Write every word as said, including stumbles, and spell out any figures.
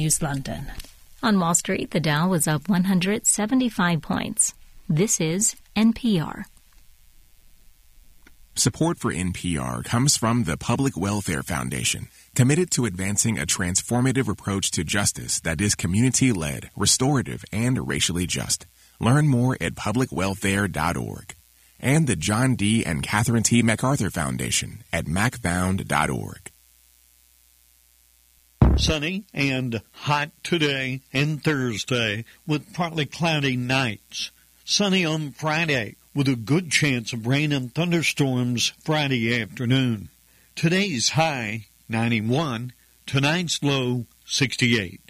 News London. On Wall Street, the Dow was up one hundred seventy-five points. This is N P R. Support for N P R comes from the Public Welfare Foundation, committed to advancing a transformative approach to justice that is community-led, restorative, and racially just. Learn more at public welfare dot org. And the John D. and Catherine T. MacArthur Foundation at mac found dot org. Sunny and hot today and Thursday with partly cloudy nights. Sunny on Friday with a good chance of rain and thunderstorms Friday afternoon. Today's high, ninety-one. Tonight's low, sixty-eight.